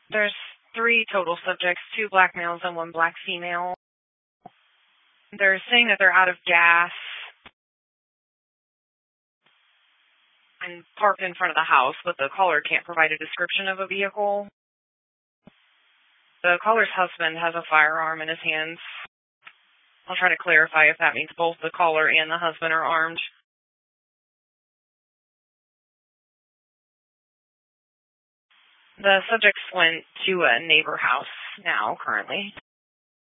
There's 3 total subjects, 2 black males and 1 black female. They're saying that they're out of gas and parked in front of the house, but the caller can't provide a description of a vehicle. The caller's husband has a firearm in his hands. I'll try to clarify if that means both the caller and the husband are armed. The subjects went to a neighbor house now, currently.